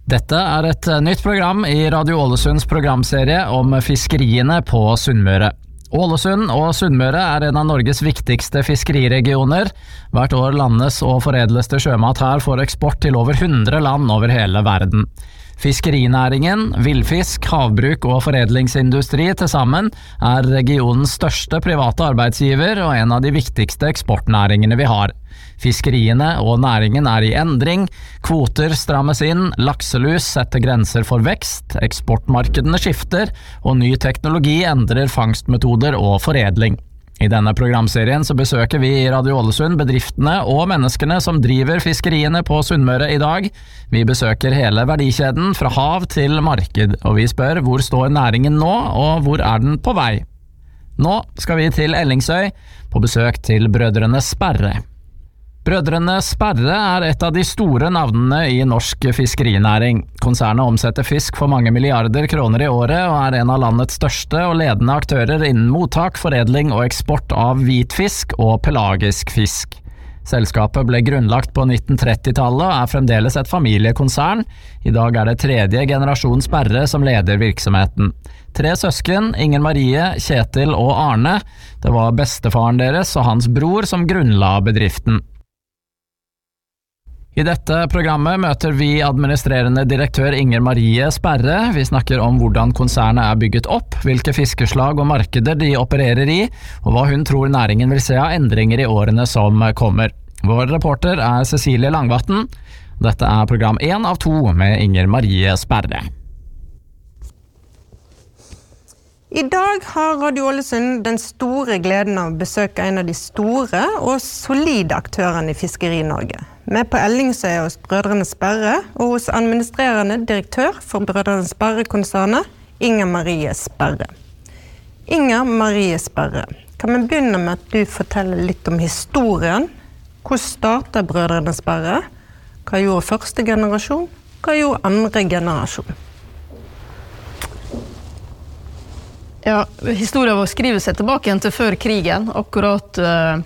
Dette et nytt program I Radio Ålesunds programserie om fiskeriene på Sunnmøre. Ålesund og Sunnmøre en av Norges viktigste fiskeriregioner. Hvert år landes og foredles det sjømat her for eksport til over 100 land over hele verden. Fiskerinæringen, villfisk, havbruk og foredlingsindustri til sammen regionens største private arbeidsgiver og en av de viktigste eksportnæringene vi har. Fiskeriene og næringen I endring, kvoter strammes inn, lakselus setter grenser for vekst, eksportmarkedene skifter, og ny teknologi endrer fangstmetoder og foredling. I denne programserien så besøker vi I Radio Ålesund bedriftene og menneskene som driver fiskeriene på Sunnmøre I dag. Vi besøker hele verdikjeden fra hav til marked, og vi spør hvor står næringen nå, og hvor den på vei. Nå skal vi til Ellingsøy, på besøk til Brødrene Sperre. Brødrene Sperre et av de store navnene I norsk fiskerinæring. Konsernet omsetter fisk for mange milliarder kroner I året, og en av landets største og ledende aktører innen mottak, foredling og eksport av hvitfisk og pelagisk fisk. Selskapet ble grunnlagt på 1930-tallet og fremdeles et familiekonsern. I dag det tredje generasjon Sperre som leder virksomheten. 3 søsken, Inger Marie, Kjetil og Arne. Det var bestefaren deres og hans bror som grunnla bedriften. I dette programmet møter vi administrerende direktør Inger Marie Sperre. Vi snakker om hvordan konsernet bygget opp, hvilke fiskeslag og markeder de opererer I, og hva hun tror næringen vil se av endringer I årene som kommer. Vår reporter Cecilie Langvatn. Dette program 1 av 2 med Inger Marie Sperre. I dag har Radio Ålesund den store gleden av å besøke en av de store og solide aktørene I Fiskeri-Norge. Vi på Ellingsøy hos Brødrene Sperre og hos administrerende direktør for Brødrene Sperre-konsernet, Inger Marie Sperre. Inger Marie Sperre, kan vi begynne med at du forteller litt om historien? Hvordan startet Brødrene Sperre? Hva gjorde første generasjon? Hva gjorde andre generasjon? Ja, historien vår skriver seg tilbake igjen til før krigen. Akkurat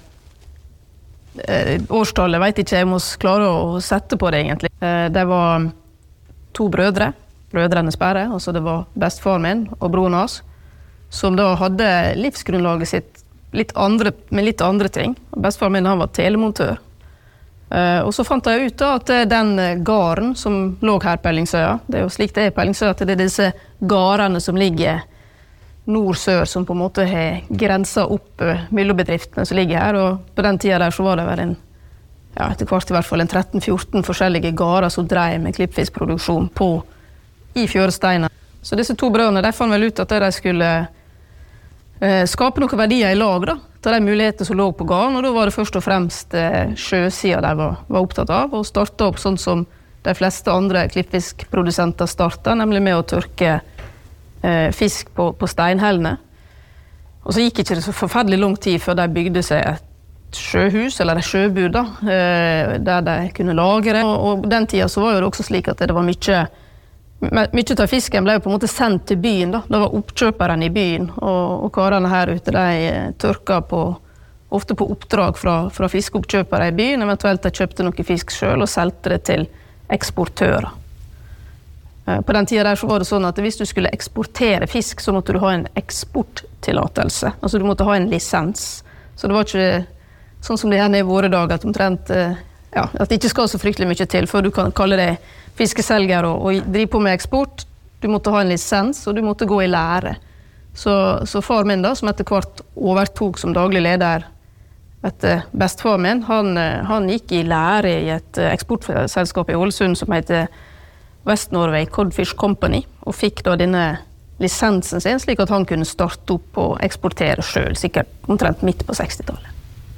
årstallet vet ikke jeg må klare å sette på det egentlig. Det var 2 brødre, Brødrene Sperre, altså det var bestefar min og broren hans, som da hadde livsgrunnlaget sitt med litt andre ting. Bestefar min han var telemontør. Og så fant jeg ut da at den garen som lå her på Ellingsøya, det jo slik det på Ellingsøya, at det disse garene som ligger nord-sør som på en måte har grenset opp mellom-bedriftene som ligger her, og på den tiden der så var det vel etter hvert I hvert fall 13-14 forskjellige garer som drev med klippfiskproduksjon I Fjøresteina. Så disse 2 brødrene, de fant vel ut at de skulle skape noen verdier I lag da, til de muligheter som lå på garen, og da var det først og fremst sjøsiden de var opptatt av, og startet opp sånn som de fleste andre klippfiskprodusenter startet, nemlig med å tørke fisk på steinhellene. Og så gikk ikke det så forferdelig lang tid før de bygde seg et sjøhus, eller et sjøbud da, der de kunne lagre. Og den tiden så var jo det også slik at det var mye av fisken ble jo på en måte sendt til byen da. Det var oppkjøperen I byen, og karene her ute, de tørka ofte på oppdrag fra fiskeoppkjøpere I byen, eventuelt de kjøpte noe fisk selv og selte det til eksportører. På den tiden der så var det sånn at hvis du skulle eksportere fisk, så måtte du ha en eksporttillatelse. Altså du måtte ha en lisens. Så det var ikke sånn som det I våre dager, at omtrent, at det ikke skal så fryktelig mye til, for du kan kalle det fiskeselger og drive på med eksport. Du måtte ha en lisens, og du måtte gå I lære. Så far min da, som etter hvert overtok som daglig leder etter bestefar min, han gikk I lære I et eksportselskap I Ålesund som heter West Norway Codfish Company, og fikk da denne lisensen sin, slik at han kunne starte opp og eksportere selv, sikkert omtrent midt på 60-tallet.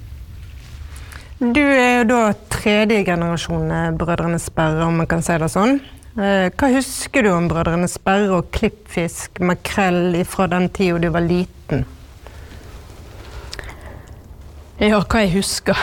Du jo da 3. generasjon Brødrene Sperre, om man kan si det sånn. Hva husker du om Brødrene Sperre og klippfisk, makrell fra den tiden du var liten? Ja, hva jeg husker?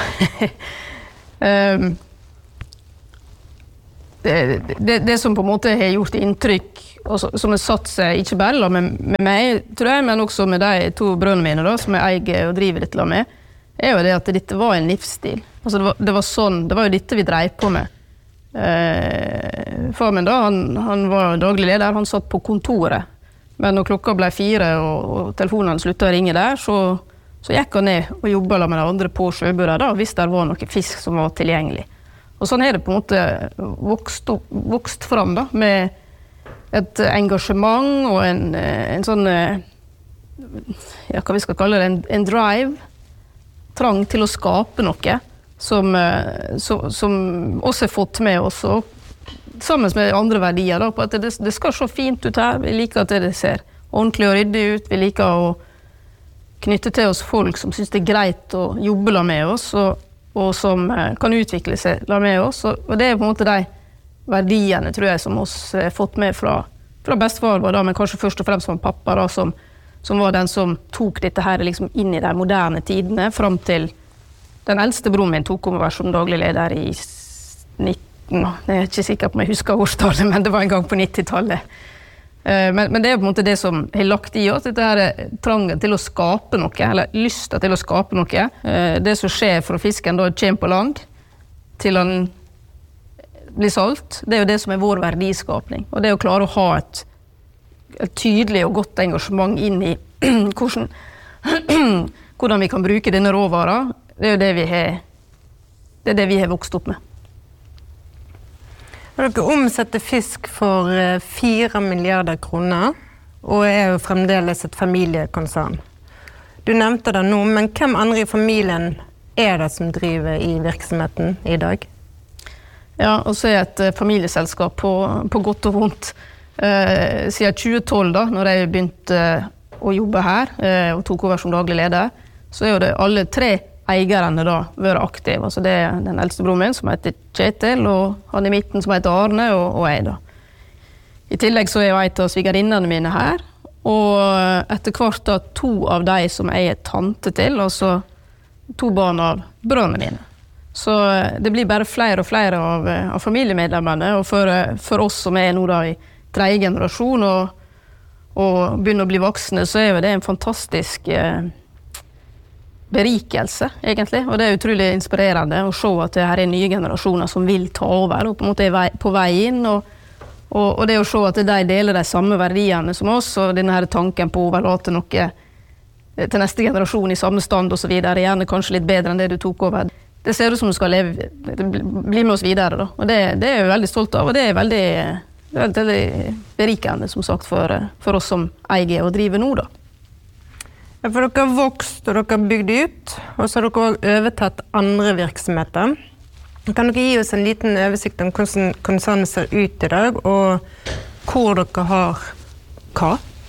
Det som på en måte har gjort inntrykk, og som har satt seg ikke bare med meg, tror jeg, men også med de 2 brødrene mine da, som jeg eier og driver litt med, jo det at dette var en livsstil. Altså det var sånn, det var jo dette vi drev på med. far min da, han var daglig leder, han satt på kontoret. Men når klokka ble 4 og telefonen sluttet å ringe der, så gikk han ned og jobbet med de andre på sjøburet da, hvis det var noe fisk som var tilgjengelig. Og sånn det på en måte vokst fram da, med et engasjement og en sånn, ja, hva vi skal kalle det, en drive, trang til å skape noe, som også fått med oss, og sammen med andre verdier da, på at det skal se fint ut her, vi liker at det ser ordentlig og ryddig ut, vi liker å knytte til oss folk som synes det greit å jobbe la med oss, og som kan utvikle seg la med oss, og det på en måte de verdiene, tror jeg, som oss har fått med fra bestefar, da, men kanskje først og fremst fra pappa, da, som var den som tok dette her liksom inn i de moderne tidene, frem til den eldste broren min tok over som daglig leder i 19, jeg ikke sikker på om jeg husker årstallet, men det var en gang på 90-tallet. Men det på en måte det som har lagt i oss, dette her trangen til å skape noe, eller lysten til å skape noe. Det som skjer fra fisken da kommer på land, til han blir solgt, det jo det som vår verdiskapning. Og det å klare å ha et tydelig og godt engasjement inn i hvordan vi kan bruke denne råvara, det jo det vi har vokst opp med. Dere omsetter fisk for 4 milliarder kroner, og jo fremdeles et familiekonsern. Du nevnte det nå, men hvem andre i familien det som driver i virksomheten i dag? Ja, og så et familieselskap på godt og vondt. Siden 2012 da, når jeg begynte å jobbe her, og tok over som daglig leder, så jo det alle 3 eierne da vært aktive. Altså det den eldste broren min som heter Kjetil, og han i midten som heter Arne, og jeg da. I tillegg så jo et av svigerinnene mine her, og etter hvert da 2 av de som jeg tante til, altså 2 barn av brødrene mine. Så det blir bare flere og flere av familiemedlemmene, og for oss som nå da i 3. generasjon, og begynner å bli voksne, så jo det en fantastisk berikelse, egentlig. Og det utrolig inspirerende å se at det her nye generasjoner som vil ta over, og på en måte på vei inn, og det å se at de deler de samme verdiene som oss, og denne her tanken på å overlate noe til neste generasjon i samme stand og så videre, gjerne kanskje litt bedre enn det du tok over. Det ser ut som du skal bli med oss videre da, og det jeg veldig stolt av, og det veldig berikende, som sagt, for oss som eier og driver nå da. Ja, for dere har vokst og dere har bygd ut, og så har dere også overtatt andre virksomheter. Kan dere gi oss en liten oversikt om hvordan konsernet ser ut i dag, og hvor dere har hva?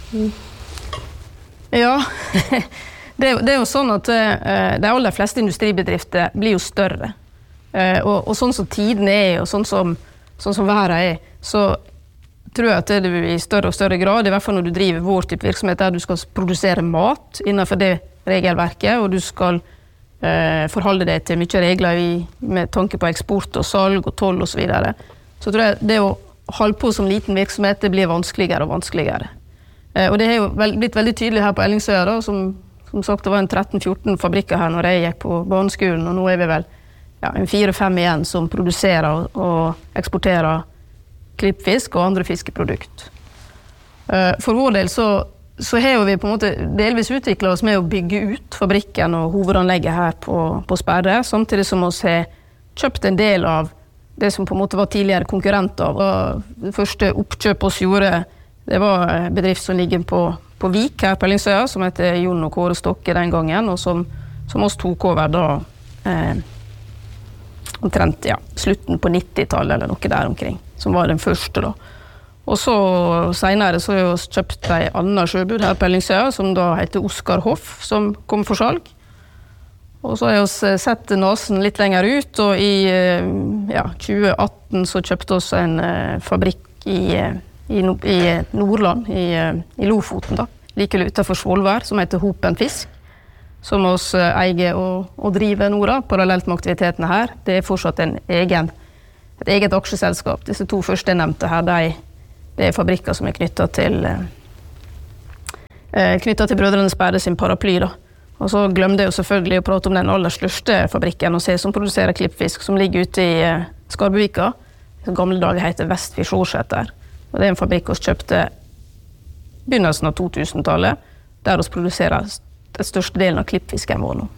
Ja, det jo sånn at de aller fleste industribedrifter blir jo større. Og sånn som tiden og sånn som været så tror jeg at det i større og større grad, i hvert fall når du driver vår type virksomhet, der du skal produsere mat innenfor det regelverket, og du skal forholde deg til mye regler med tanke på eksport og salg og toll og så videre. Så tror jeg det å holde på som liten virksomhet, det blir vanskeligere og vanskeligere. Og det har jo blitt veldig tydelig her på Ellingsøya da, som sagt, det var en 13-14 fabrikker her når jeg gikk på barneskolen, og nå vi vel en 4-5 igjen som produserer og eksporterer klippfisk og andre fiskeprodukt. For vår del så har vi på en måte delvis utviklet oss med å bygge ut fabrikken og hovedanlegget her på Sperre, samtidig som vi har kjøpt en del av det som på en måte var tidligere konkurrenter. Det første oppkjøp oss gjorde, det var en bedrift som ligger på Vik her på Ellingsøya, som heter Jon og Kåre Stokke den gangen, og som oss tok over da omtrent slutten på 90-tallet eller noe der omkring, som var den første da. Og så senere så har vi kjøpt en annen sjøbud her på Ellingsøya, som da heter Oskar Hoff, som kom for salg. Og så har vi sett nasen litt lenger ut, og i 2018 så kjøpte vi en fabrikk i Nordland, i Lofoten da, like utenfor Svolvær, som heter Hopen Fisk, som oss eier og driver nå da, parallelt med aktivitetene her. Det fortsatt et eget aksjeselskap. Disse 2 første jeg nevnte her, det fabrikker som knyttet til Brødrene Sperre sin paraply da. Og så glemte jeg jo selvfølgelig å prate om den aller største fabrikken, som produserer klippfisk, som ligger ute i Skarbevika, I gamle dager heter Vestfjord Sjåsæter. Og det en fabrikk vi kjøpte begynnelsen av 2000-tallet, der vi produserer den største delen av klippfisken vår nå.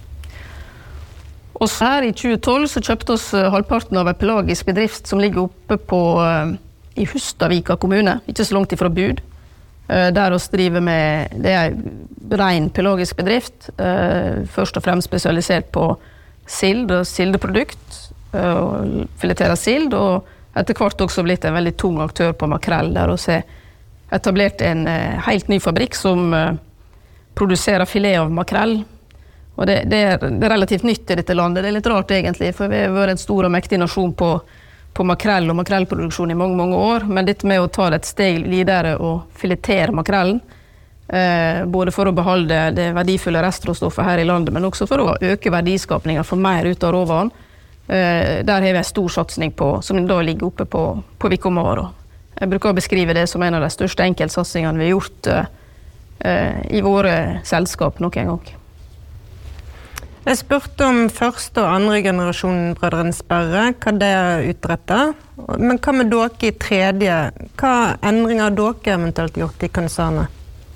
Og så her I 2012 så kjøpte vi halvparten av en pelagisk bedrift som ligger oppe I Hustadvika kommune, ikke så langt ifra Bud. Der vi driver med, det en ren pelagisk bedrift, først og fremst spesialisert på sild og sildeprodukt, og fileterer sild, og etter hvert også blitt en veldig tung aktør på makrell, der vi har etablert en helt ny fabrikk som produserer filet av makrell. Og det relativt nytt I dette landet. Det litt rart egentlig, for vi har vært en stor og mektig nasjon på makrell og makrellproduksjon I mange, mange år, men dette med å ta det et steg videre og filetere makrellen, både for å beholde det verdifulle restråstoffet her I landet, men også for å øke verdiskapningen for mer ut av råvaren. Der har vi en stor satsning på, som da ligger oppe på Vikkomaro. Jeg bruker å beskrive det som en av de største enkeltsatsingene vi har gjort I våre selskap noen gang. Jeg spurte om første og andre generasjon Brødrene Sperre, hva det utrettet. Men hva med dere I tredje? Hva endringer har dere eventuelt gjort I konsernet?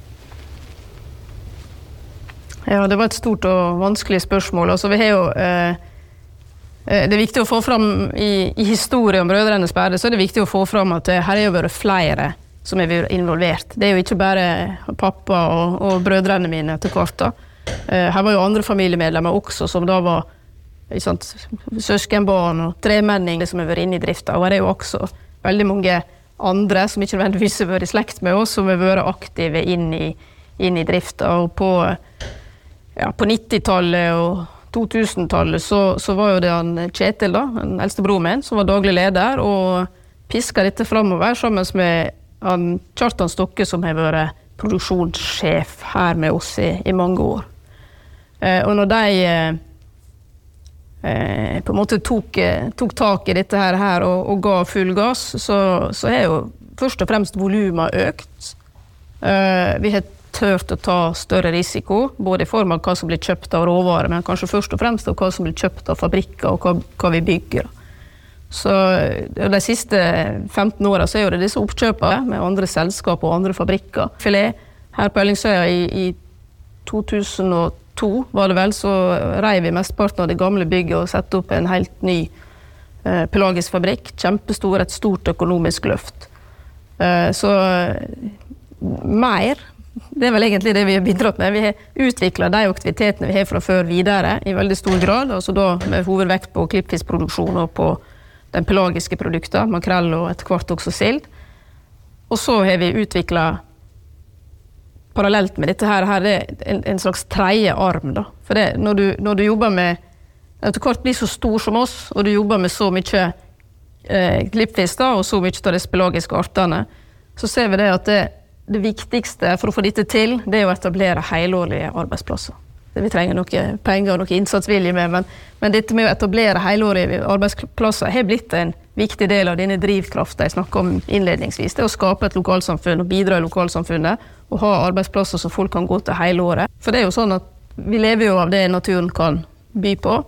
Ja, det var et stort og vanskelig spørsmål. Altså, vi har jo... Det viktig å få fram I historie om Brødrene Sperre, så det viktig å få fram at her har jo vært flere som har vært involvert. Det jo ikke bare pappa og brødrene mine til hvert da. Her var jo andre familiemedlemmer også, som da var søskenbarn og tremenning som har vært inne I drifta. Og det jo også veldig mange andre som ikke nødvendigvis har vært I slekt med oss, som har vært aktive inn I drifta. Og på 90-tallet og 2000-tallet så var jo det han Kjetil da, den eldste broren min, som var daglig leder, og pisket dette fremover sammen med han Kjartan Stokke, som har vært produksjonssjef her med oss I mange år. Og når de på en måte tok tak I dette her og ga full gass, så har jo først og fremst volumet økt. Vi har tørt å ta større risiko, både I form av hva som blir kjøpt av råvarer, men kanskje først og fremst av hva som blir kjøpt av fabrikker og hva vi bygger. Så de siste 15 årene så jo det disse oppkjøpene med andre selskap og andre fabrikker. Filet her på Ellingsøya I 2002 var det vel, så reiv vi mestparten av det gamle bygget og sette opp en helt ny pelagisk fabrikk, kjempestor, et stort økonomisk løft. Så mer det vel egentlig det vi har bidratt med. Vi har utviklet de aktivitetene vi har fra før videre I veldig stor grad, altså da med hovedvekt på klippfiskproduksjon og på den pelagiske produkter, makrell og etter hvert også sild. Og så har vi utviklet parallelt med dette her det en slags tredje arm da. For det, når du jobber med, etter hvert blir så stor som oss, og du jobber med så mye klippfisk da, og så mye av disse pelagiske artene, så ser vi det at det viktigste for å få dette til, det å etablere helårlige arbeidsplasser. Vi trenger noe penger og noe innsatsvilje med, men dette med å etablere helårige arbeidsplasser har blitt en viktig del av denne drivkraften jeg snakket om innledningsvis. Det å skape et lokalsamfunn og bidra I lokalsamfunnet, og ha arbeidsplasser som folk kan gå til hele året. For det jo sånn at vi lever jo av det naturen kan by på,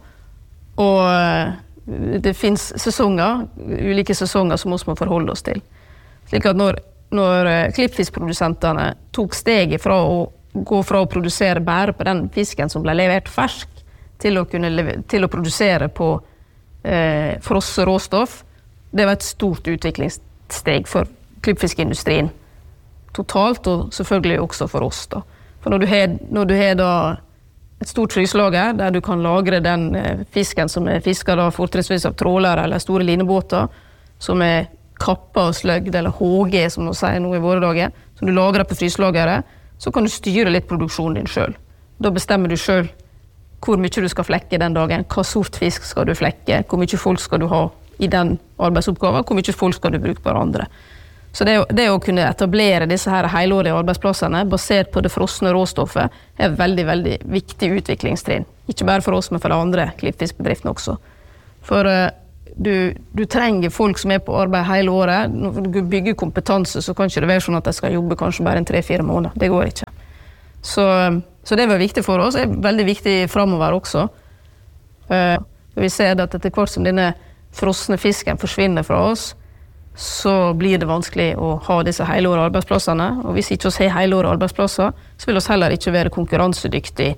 og det finnes sesonger, ulike sesonger som vi må forholde oss til. Slik at når klippfiskprodusentene tok steget fra å gå fra å produsere bare på den fisken som ble levert fersk til å produsere på frosset råstoff, det var et stort utviklingssteg for klippfiskindustrien totalt, og selvfølgelig også for oss da. For når du har da et stort fryslager der du kan lagre den fisken som fisket da fortrinnsvis av trålere eller store linebåter, som kappa og sløgd, eller HG som de sier nå I våre dager, som du lagrer på fryslageret, så kan du styre litt produksjonen din selv. Da bestemmer du selv hvor mye du skal flekke den dagen, hva sort fisk skal du flekke, hvor mye folk skal du ha I den arbeidsoppgaven, hvor mye folk skal du bruke på andre. Så det å kunne etablere disse her helårige arbeidsplassene, basert på det frosne råstoffet, veldig, veldig viktig utviklingstrinn. Ikke bare for oss, men for de andre klippfiskbedriftene også. For du trenger folk som på arbeid hele året. Når du bygger kompetanse, så kan ikke det være sånn at de skal jobbe kanskje bare 3-4 måneder. Det går ikke. Så det var viktig for oss. Det veldig viktig fremover også. Vi ser at etter hvert som denne frosne fisken forsvinner fra oss, så blir det vanskelig å ha disse helårige arbeidsplassene. Og hvis ikke vi har helårige arbeidsplasser, så vil vi heller ikke være konkurransedyktige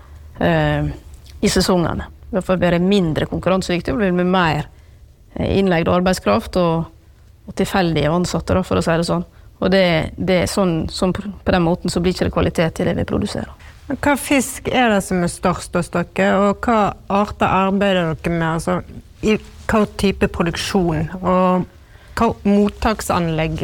i sesongene. Vi vil være mindre konkurransedyktige, og vi vil med mer innlegd arbeidskraft og tilfeldige ansatte, for å si det sånn. Og det er sånn på den måten så blir ikke det kvalitet i det vi produserer. Hva fisk er det som er størst hos dere, og hva arter arbeider dere med? Altså, i hva type produksjon, og hva mottaksanlegg?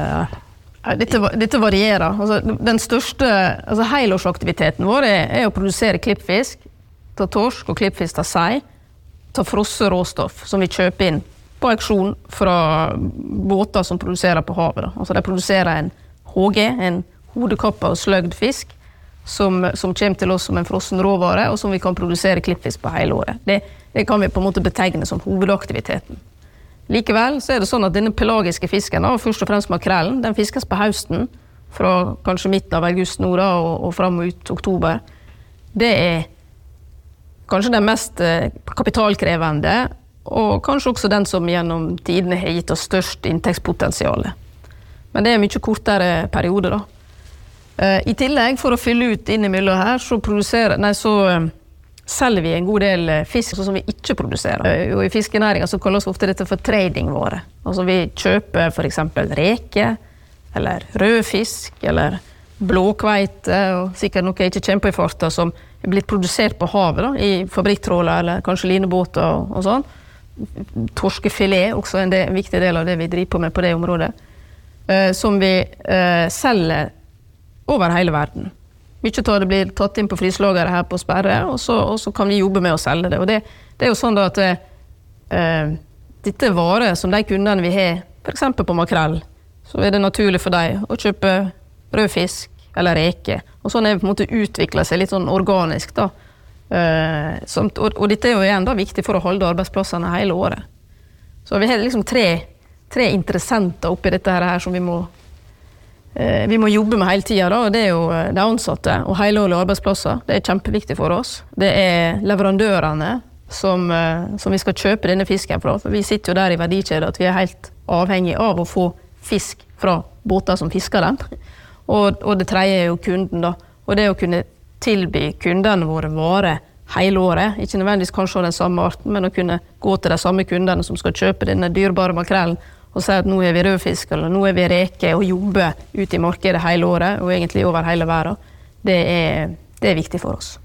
Dette varierer. Altså, den største helårsaktiviteten vår er å produsere klippfisk, ta torsk og klippfisk, ta sei, ta frosse råstoff som vi kjøper inn på auksjon fra båter som produserer på havet. Altså, de produserer en HG, en hodekappa og sløgd fisk, som kommer til oss som en frossen råvare, og som vi kan produsere klippfisk på hele året. Det kan vi på en måte betegne som hovedaktiviteten. Likevel så er det sånn at denne pelagiske fisken, og først og fremst makrellen, den fiskes på høsten, fra kanskje midten av august nå da, og frem ut oktober. Det er kanskje den mest kapitalkrevende, og kanskje også den som gjennom tidene har gitt oss størst inntektspotensial. Men det er mye kortere periode da. I tillegg, for å fylle ut innimellom her, så selger vi en god del fisk som vi ikke produserer. Og i fiskenæringen så kalles ofte dette for tradingvare. Altså vi kjøper for eksempel reke, eller rødfisk, eller blåkveite, og sikkert noe jeg ikke kjemper i farta, som er blitt produsert på havet, da, i fabrikktråler, eller kanskje linebåter og sånn. Torskefilet, også en viktig del av det vi driver på med på det området, som vi selger over hele verden. Mye av det blir tatt inn på fryselageret her på Sperre, og så kan vi jobbe med å selge det. Og det er jo sånn da at dette er varer som de kundene vi har, for eksempel på makrell, så er det naturlig for dem å kjøpe rødfisk eller reke. Og sånn er det på en måte utviklet seg litt sånn organisk da. Og dette er jo igjen da viktig for å holde arbeidsplassene hele året. Så vi har liksom tre interessenter oppi dette her som vi må jobbe med hele tiden da, og det er jo de ansatte og helårlige arbeidsplasser. Det er kjempeviktig for oss. Det er leverandørene som vi skal kjøpe denne fisken fra, for vi sitter jo der i verdikjeden at vi er helt avhengig av å få fisk fra båter som fisker den. Og det tredje er jo kunden da, og det å kunne tilby kundene våre varer hele året, ikke nødvendigvis kanskje av den samme arten, men å kunne gå til de samme kundene som skal kjøpe denne dyrebare makrellen, og si at nå er vi rødfisk, eller nå er vi reke, og jobbe ut i markedet hele året, og egentlig over hele verden. Det er viktig for oss.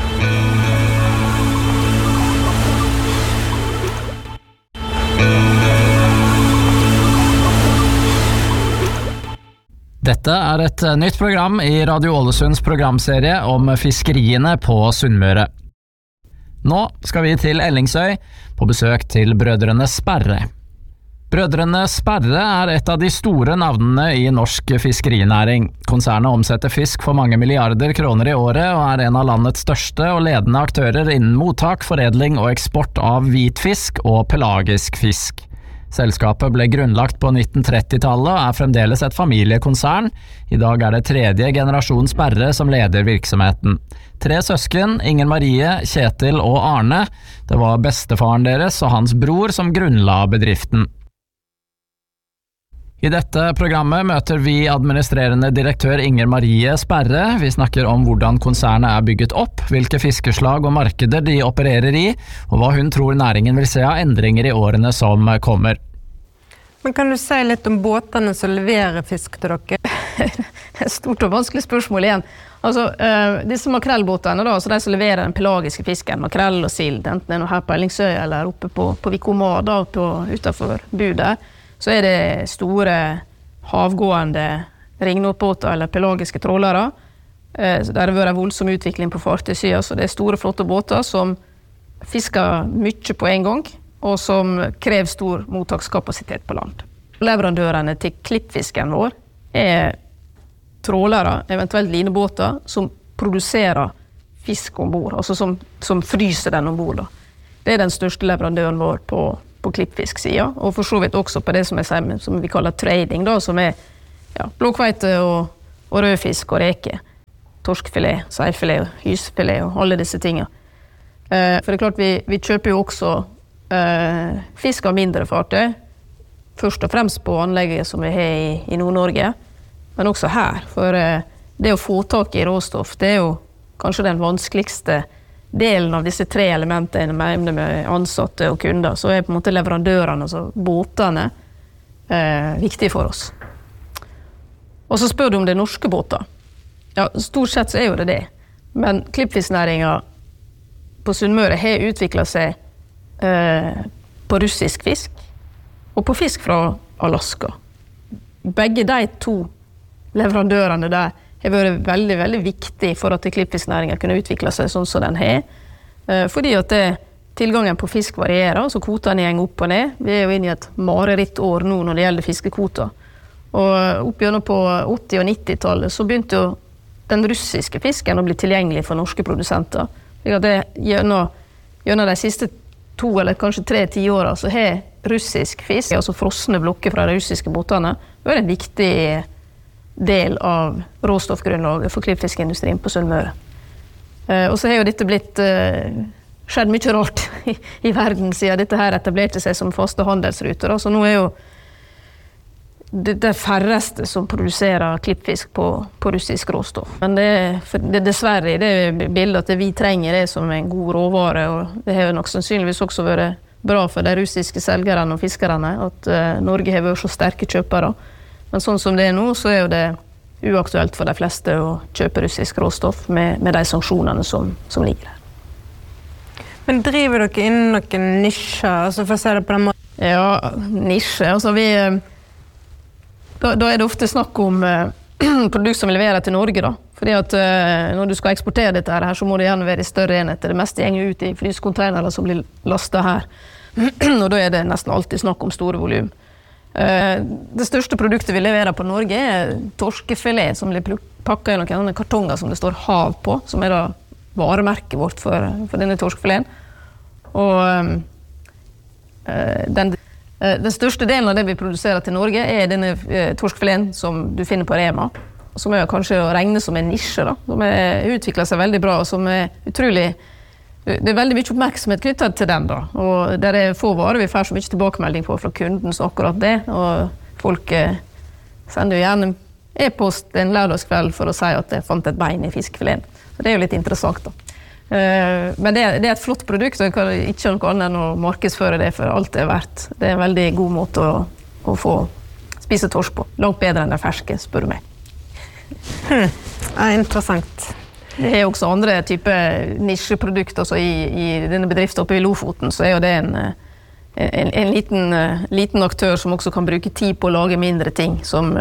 Dette er et nytt program i Radio Ålesunds programserie om fiskeriene på Sunnmøre. Nå skal vi til Ellingsøy på besøk til brødrene Sperre. Brødrene Sperre er et av de store navnene i norsk fiskerinæring. Konsernet omsetter fisk for mange milliarder kroner i året, og er en av landets største og ledende aktører innen mottak, foredling og eksport av hvitfisk og pelagisk fisk. Selskapet ble grunnlagt på 1930-tallet og er fremdeles et familiekonsern. I dag er det tredje generasjon Sperre som leder virksomheten. 3 søsken, Inger Marie, Kjetil og Arne. Det var bestefaren deres og hans bror som grunnla bedriften. I dette programmet møter vi administrerende direktør Inger Marie Sperre. Vi snakker om hvordan konsernet er bygget opp, hvilke fiskeslag og markeder de opererer i, og hva hun tror næringen vil se av endringer i årene som kommer. Men kan du si litt om båtene som leverer fisk til dere? Det er stort og vanskelig spørsmål igjen. Altså, disse makrellbåtene da, så de som leverer den pelagiske fisken, makrell og sild, enten det er her på Ellingsøy eller oppe på Vikomar da, utenfor Budet, så er det store havgående ringnotbåter eller pelagiske trålere. Så der har vært en voldsom utvikling på fartøysiden, så det er store, flotte båter som fisker mye på en gang, og som krever stor mottakskapasitet på land. Leverandørene til klippfisken vår er trålere, eventuelt linebåter, som produserer fisk ombord, altså som fryser den ombord. Det er den største leverandøren vår på klippfisksiden, og for så vidt også på det som vi kaller trading, da, som er blåkveite og rødfisk og reke, torskfilet, seifilet, hysfilet og alle disse tingene. For det er klart, vi kjøper jo også fisk av mindre fartøy, først og fremst på anlegget som vi har i Nord-Norge, men også her. For det å få tak i råstoff, det er jo kanskje den vanskeligste delen av disse tre elementene med ansatte og kunder. Så er på en måte leverandørene, altså båtene, viktige for oss. Og så spør du om det er norske båter. Ja, stort sett så er jo det. Men klippfisknæringen på Sunnmøre har utviklet seg på russisk fisk og på fisk fra Alaska. Begge de to leverandørene der har vært veldig, veldig viktig for at klippfisknæringen kunne utvikle seg sånn som den har. Fordi at tilgangen på fisk varierer, så kvotene går opp og ned. Vi er jo inne i et mareritt år nå når det gjelder fiskekvoter. Og opp gjennom på 80- og 90-tallet så begynte jo den russiske fisken å bli tilgjengelig for norske produsenter. Gjennom de siste 2 eller kanskje 3 tiårene så har russisk fisk, altså frosne blokker fra de russiske båtene, vært en viktig del av råstoffgrunnlaget for klippfiskindustrien på Sunnmøre. Og så har jo dette skjedd mye rart i verden siden dette her etablerte seg som faste handelsruter. Så nå er jo det færreste som produserer klippfisk på russisk råstoff. Men det dessverre i det bildet at vi trenger det som en god råvare, og det har nok sannsynligvis også vært bra for de russiske selgerne og fiskerne at Norge har vært så sterke kjøpere. Men sånn som det er nå, så er jo det uaktuelt for de fleste å kjøpe russisk råstoff med de sanksjonene som ligger der. Men driver dere innen noen nisjer, altså for å si det på den måten? Ja, nisjer. Altså da er det ofte snakk om produkt som leverer til Norge da. Fordi at når du skal eksportere dette her, så må det gjerne være i større enheter. Det meste går ut i fryscontainere som blir lastet her. Og da er det nesten alltid snakk om store volum. Det største produktet vi leverer på Norge er torskefilet, som blir pakket i noen kartonger som det står hav på, som er da varemerket vårt for denne torskefileten. Og den største delen av det vi produserer til Norge er denne torskefileten som du finner på Rema, som er kanskje å regne som en nisje da, som utvikler seg veldig bra, og som utrolig, det er veldig mye oppmerksomhet knyttet til den da, og der er få varer vi får så mye tilbakemelding på fra kunden så akkurat det, og folk sender jo gjerne e-post en lørdagskveld for å si at jeg fant et bein i fiskefileten, så det er jo litt interessant da. Men det er et flott produkt, og jeg kan ikke noe annet enn å markedsføre det for alt det er verdt. Det er en veldig god måte å få spise torsk på. Langt bedre enn den ferske, spør du meg. Interessant. Det er også andre typer nisjeprodukter, altså i denne bedriften oppe i Lofoten, så er jo det en liten aktør som også kan bruke tid på å lage mindre ting, som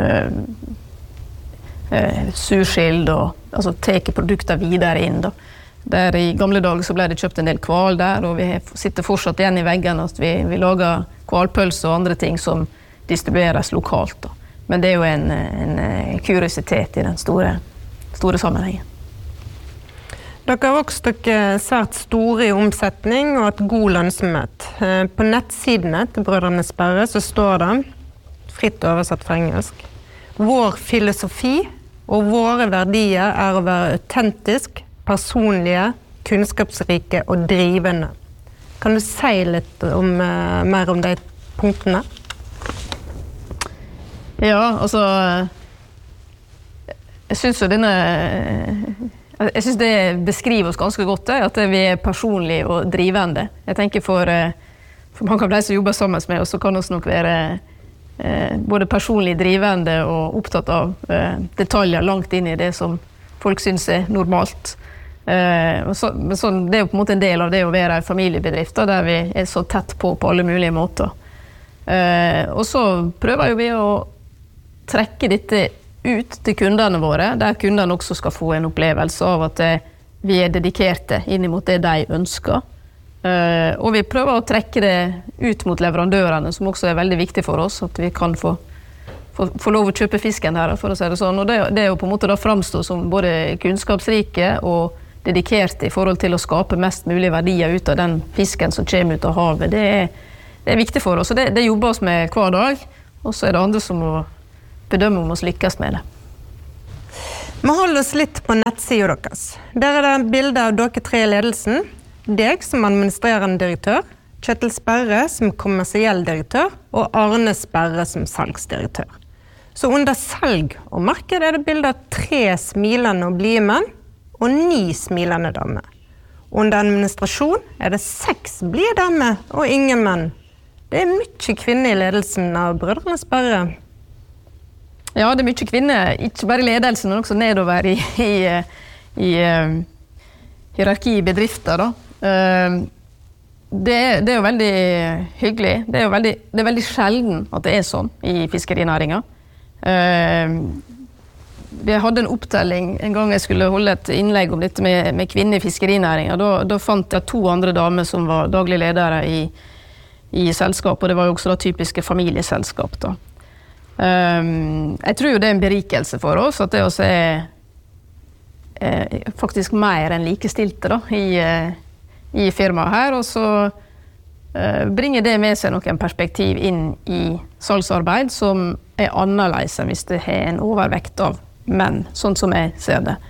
surskild, og altså teke produkter videre inn da. Der i gamle dager så ble det kjøpt en del kval der, og vi sitter fortsatt igjen i veggen at vi lager kvalpølse og andre ting som distribueres lokalt da. Men det er jo en kuriositet i den store sammenhengen. Dere har vokst dere svært store i omsetning og hatt god lønnsomhet. På nettsidene til Brødrene Sperre så står det, fritt oversatt fra engelsk, vår filosofi og våre verdier er å være autentisk, personlige, kunnskapsrike og drivende. Kan du si litt mer om de punktene? Ja, altså jeg synes det beskriver oss ganske godt at vi er personlige og drivende. Jeg tenker for mange av de som jobber sammen med oss, så kan oss nok være både personlig drivende og opptatt av detaljer langt inn i det som folk synes er normalt. Men det er jo på en måte en del av det å være en familiebedrift, der vi er så tett på alle mulige måter. Og så prøver jo vi å trekke dette ut til kundene våre, der kundene også skal få en opplevelse av at vi er dedikerte inn mot det de ønsker. Og vi prøver å trekke det ut mot leverandørene, som også er veldig viktig for oss, at vi kan få lov å kjøpe fisken her, for å si det sånn. Og det er jo på en måte da fremstå som både kunnskapsrike og dedikerte i forhold til å skape mest mulig verdier ut av den fisken som kommer ut av havet. Det er viktig for oss, og det jobber oss med hver dag, og så er det andre som må bedømme om oss lykkes med det. Vi holder oss litt på nettsiden deres. Der er det bilder av dere tre i ledelsen, deg som administrerende direktør, Kjetil Sperre som kommersiell direktør og Arne Sperre som salgsdirektør. Så under salg og marked det bilder av 3 smilende og blide menn og 9 smilende damer. Under administrasjon det 6 blide damer og ingen menn. Det mye kvinner i ledelsen av Brødrene Sperre. Ja, det mye kvinner, ikke bare i ledelsen, men også nedover i hierarki i bedrifter da. Det jo veldig hyggelig. Det veldig sjelden at det sånn i fiskerinæringen. Vi hadde en opptelling en gang jeg skulle holde et innlegg om dette med kvinner i fiskerinæringen. Da fant jeg 2 andre damer som var daglig ledere i selskap, og det var jo også da typiske familieselskap da. Jeg tror jo det en berikelse for oss, at det også faktisk mer enn likestilte da, i firmaet her, og så bringer det med seg noen perspektiv inn i salgsarbeid som annerledes enn hvis det har en overvekt av menn, sånn som jeg ser det.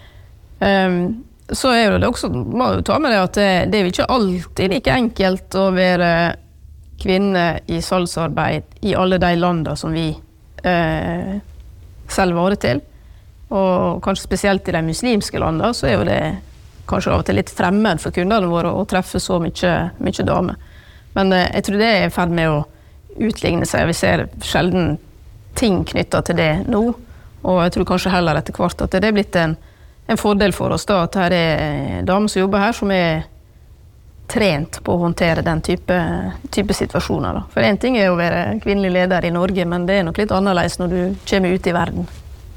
Så jo det også, må jo ta med det at det jo ikke alltid like enkelt å være kvinne i salgsarbeid i alle de landene som vi selv varer til. Og kanskje spesielt i de muslimske landene så jo det kanskje av og til litt fremmed for kundene våre å treffe så mye damer. Men jeg tror det i ferd med å utligne seg. Vi ser sjelden ting knyttet til det nå. Og jeg tror kanskje heller etter hvert at det blitt en fordel for oss da, at her damer som jobber her som trent på å håndtere den type situasjoner. Da. For en ting å være kvinnelig leder i Norge, men det nok litt annerledes når du kommer ut i verden.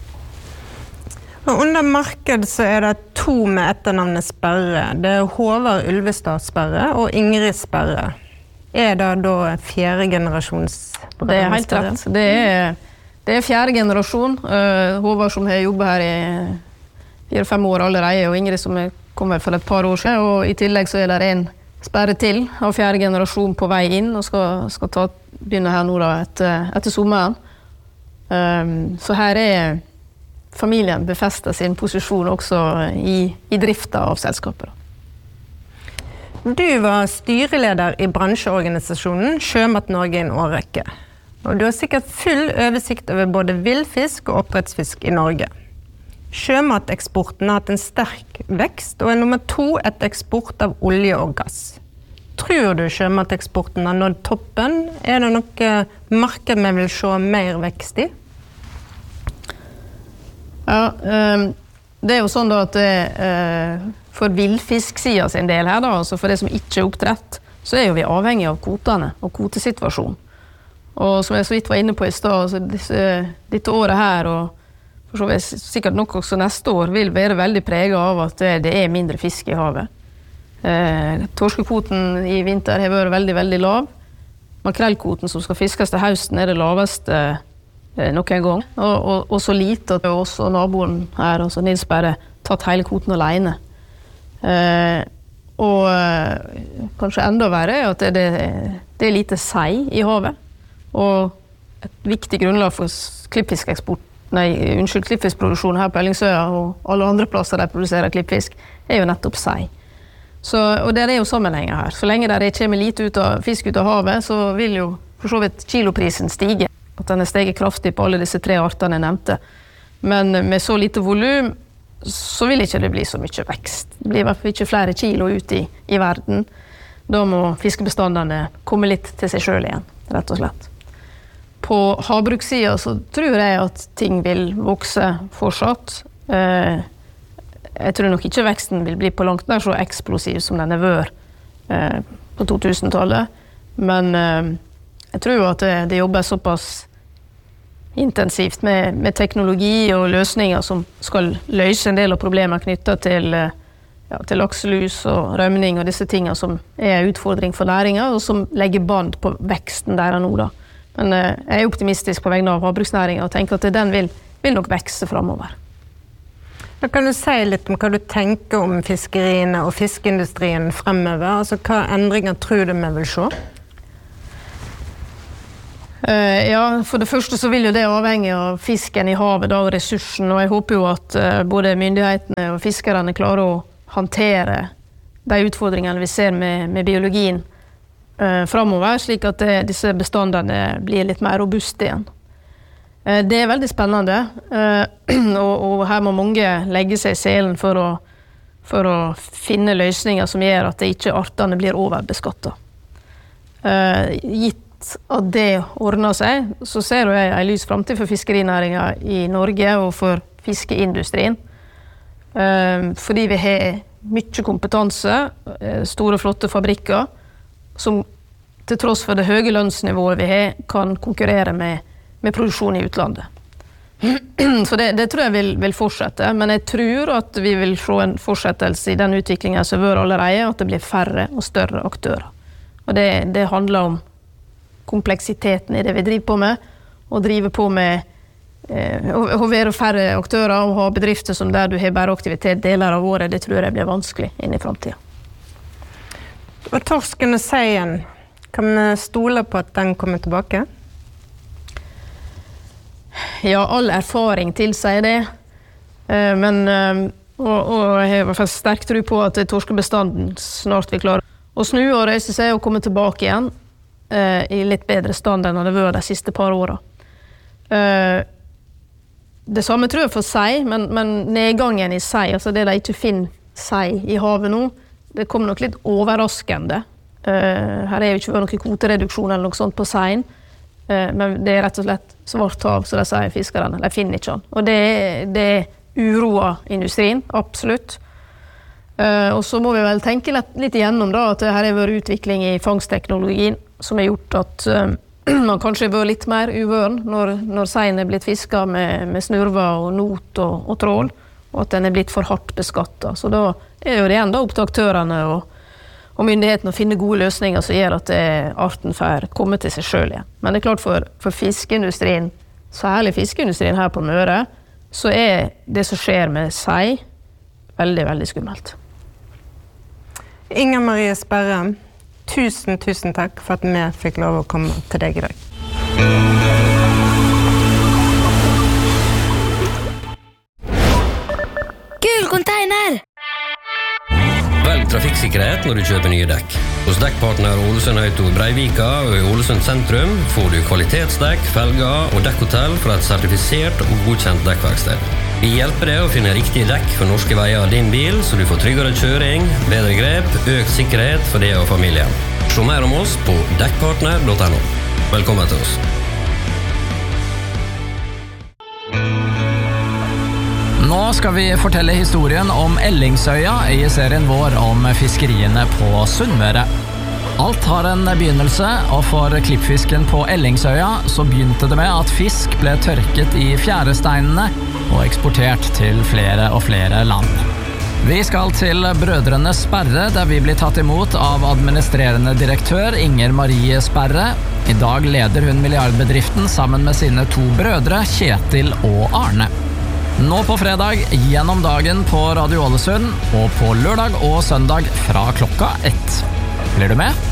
Og under marked så det 2 med etternavnet Sperre. Det Håvard Ulvestad Sperre og Ingrid Sperre. Det da 4. generasjons? Det helt rett. Det 4. generasjon. Håvard som har jobbet her i 4-5 år allerede, og Ingrid som kom for et par år siden. Og i tillegg så det en Sperre til av 4. generasjon på vei inn, og skal begynne her nå da etter sommeren. Så her familien befester sin posisjon også i drifta av selskapet. Du var styreleder i bransjeorganisasjonen Sjømat Norge i en årrekke. Og du har sikkert full oversikt over både villfisk og oppdrettsfisk i Norge. Sjømateksporten har hatt en sterk vekst og nummer 2 etter eksport av olje og gass. Tror du sjømateksporten har nådd toppen? Det noe marked vi vil se mer vekst i? Ja, det jo sånn da at for villfisksiden sin del her da, altså for det som ikke oppdrett, så jo vi avhengig av kvotene og kvotesituasjonen. Og som jeg så vidt var inne på i stad, så dette året her, og for så vidt sikkert nok også neste år, vil være veldig preget av at det mindre fisk i havet. Torskekvoten i vinter har vært veldig, veldig lav. Makrellkvoten som skal fiskes til høsten det laveste noen gang. Og så lite at også naboen her, altså Nils Sperre, tatt hele kvoten alene. Og kanskje enda verre at det lite sei i havet. Og et viktig grunnlag for klippfiskproduksjon her på Ellingsøya og alle andre plasser der produserer klippfisk, jo nettopp sei. Og det jo sammenhenger her. Så lenge det kommer lite fisk ut av havet, så vil jo for så vidt kiloprisen stige. At den steget kraftig på alle disse 3 artene jeg nevnte. Men med så lite volum, så vil ikke det bli så mye vekst. Det blir i hvert fall ikke flere kilo ut i verden. Da må fiskebestandene komme litt til seg selv igjen, rett og slett. På havbrukssiden så tror jeg at ting vil vokse fortsatt. Jeg tror nok ikke veksten vil bli på langt nær så eksplosiv som den vært på 2000-tallet. Men jeg tror at det jobber såpass intensivt med teknologi og løsninger som skal løse en del av problemer knyttet til lakselus og rømning og disse tingene som en utfordring for næringen, og som legger band på veksten der nå da. Men jeg optimistisk på vegne av havbruksnæringen og tenker at den vil nok vekse fremover. Da kan du si litt om hva du tenker om fiskeriene og fiskeindustrien fremover? Altså, hva endringer tror du vi vil se? Ja, for det første så vil jo det avhenge av fisken i havet da, og ressursen, og jeg håper jo at både myndighetene og fiskerne klarer å håndtere de utfordringene vi ser med biologien fremover, slik at disse bestandene blir litt mer robuste igjen. Det veldig spennende, og her må mange legge seg i selen for å finne løsninger som gjør at ikke artene blir overbeskattet. Gitt at det ordner seg, så ser jeg en lys fremtid for fiskerinæringen i Norge og for fiskeindustrien. Fordi vi har mye kompetanse, store flotte fabrikker, som til tross for det høye lønnsnivået vi har, kan konkurrere med produksjon i utlandet. Så det tror jeg vil fortsette, men jeg tror at vi vil se en fortsettelse i den utviklingen som har vært allerede, at det blir færre og større aktører. Og det handler om kompleksiteten i det vi driver på med, og drive på med å være færre aktører og ha bedrifter som der du har bare aktivitet deler av året, det tror jeg blir vanskelig inn i fremtiden. Og torsken og seien, kan vi stole på at den kommer tilbake? Ja, all erfaring tilsier det. Men jeg har i hvert fall sterk tro på at torskebestanden snart vil klare å snu og reise seg og komme tilbake igjen i litt bedre stand enn det var de siste par årene. Det samme tror jeg for sei, men nedgangen i sei, altså det de ikke finner sei i havet nå, det kom nok litt overraskende. Her er jo ikke noen kvotereduksjon eller noe sånt på seien, men det er rett og slett svart hav, så de sier fiskerne. De finner ikke den. Og det uroer industrien, absolutt. Og så må vi vel tenke litt igjennom da, at her har vært utvikling i fangstteknologien som har gjort at man kanskje har vært litt mer uvøren når seien er blitt fisket med snurver og not og trål, og at den er blitt for hardt beskattet. Så da er jo det enda opp til aktørene og myndighetene å finne gode løsninger som gjør at arten får komme til seg selv igjen. Men det er klart for fiskeindustrien, særlig fiskeindustrien her på Møre, så er det som skjer med sei veldig, veldig skummelt. Inger Marie Sperre, tusen takk for at vi fikk lov å komme til deg i dag. Gul container! Velg trafikksikkerhet når du kjøper nye dekk. Hos dekkpartner Ålesund Auto Breivika og i Ålesund sentrum får du kvalitetsdekk, felger og dekkhotell fra et sertifisert og godkjent dekkverksted. Vi hjelper deg å finne riktige dekk for norske veier av din bil, så du får tryggere kjøring, bedre grep, økt sikkerhet for deg og familien. Se mer om oss på dekkpartner.no. Velkommen til oss. Nå skal vi fortelle historien om Ellingsøya i serien vår om fiskeriene på Sunnmøre. Alt har en begynnelse, og for klippfisken på Ellingsøya så begynte det med at fisk ble tørket i fjæresteinene og eksportert til flere og flere land. Vi skal til Brødrene Sperre, der vi blir tatt imot av administrerende direktør Inger Marie Sperre. I dag leder hun milliardbedriften sammen med sine 2 brødre, Kjetil og Arne. Nå på fredag, gjennom dagen på Radio Ålesund, og på lørdag og søndag fra klokka 1. Blir du med?